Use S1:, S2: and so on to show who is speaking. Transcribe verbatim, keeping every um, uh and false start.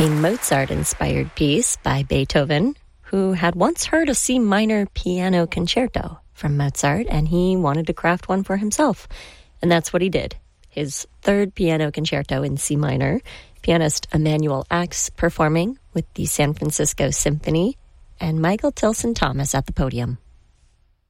S1: a Mozart-inspired piece by Beethoven, who had once heard a C minor piano concerto from Mozart, and he wanted to craft one for himself. And that's what he did. His third piano concerto in C minor, pianist Emanuel Ax performing with the San Francisco Symphony, and Michael Tilson Thomas at the podium.